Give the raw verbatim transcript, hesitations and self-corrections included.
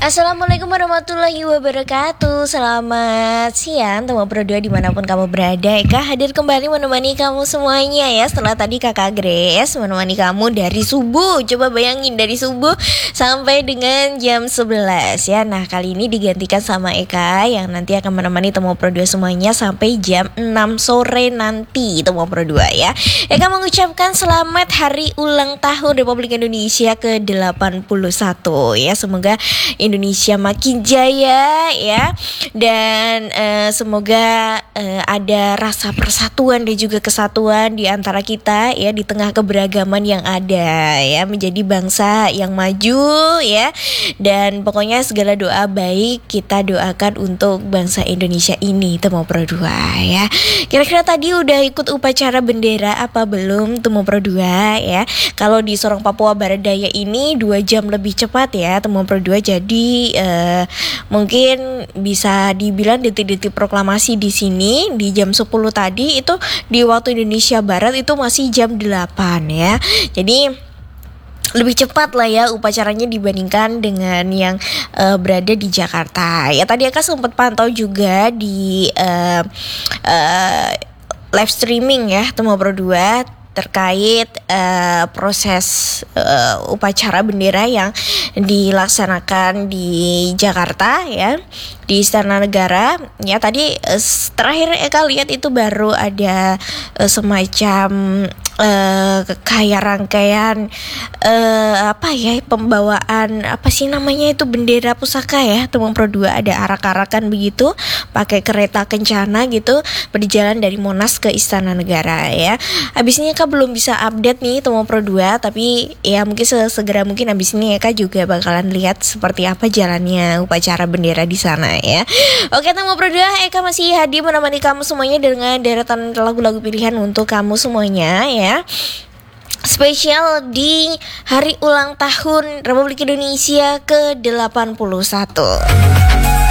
Assalamualaikum warahmatullahi wabarakatuh. Selamat siang teman Pro dua dimanapun kamu berada. Eka hadir kembali menemani kamu semuanya ya. Setelah tadi kakak Grace menemani kamu dari subuh. Coba bayangin dari subuh sampai dengan jam sebelas ya. Nah kali ini digantikan sama Eka yang nanti akan menemani teman Pro dua semuanya sampai jam enam sore nanti teman Pro dua ya. Eka mengucapkan selamat hari ulang tahun Republik Indonesia ke delapan puluh satu ya. Semoga Indonesia makin jaya ya, dan uh, semoga uh, ada rasa persatuan dan juga kesatuan di antara kita ya, di tengah keberagaman yang ada ya, menjadi bangsa yang maju ya. Dan pokoknya segala doa baik kita doakan untuk bangsa Indonesia ini Temu Pro dua ya. Kira-kira tadi udah ikut upacara bendera apa belum Temu Pro dua ya? Kalau di Sorong Papua Barat Daya ini dua jam lebih cepat ya Temu Pro dua, jadi Uh, mungkin bisa dibilang detik-detik proklamasi di sini di jam sepuluh tadi itu di waktu Indonesia Barat itu masih jam delapan ya. Jadi lebih cepat lah ya upacaranya dibandingkan dengan yang uh, berada di Jakarta. Ya tadi aku sempat pantau juga di uh, uh, live streaming ya Temu Pro dua terkait uh, proses uh, upacara bendera yang dilaksanakan di Jakarta ya, di Istana Negara ya. Tadi uh, terakhir Eka lihat itu baru ada uh, semacam uh, kayak rangkaian uh, apa ya, pembawaan apa sih namanya itu, bendera pusaka ya Temu Pro dua, ada arak-arakan begitu pakai kereta kencana gitu berjalan dari Monas ke Istana Negara ya. Habisnya Eka belum bisa update nih Temu Pro dua, tapi ya mungkin segera mungkin abis ini Eka juga bakalan lihat seperti apa jalannya upacara bendera di sana ya. Oke Temu Pro dua, Eka masih hadir menemani kamu semuanya dengan deretan lagu-lagu pilihan untuk kamu semuanya ya, spesial di hari ulang tahun Republik Indonesia ke delapan puluh satu.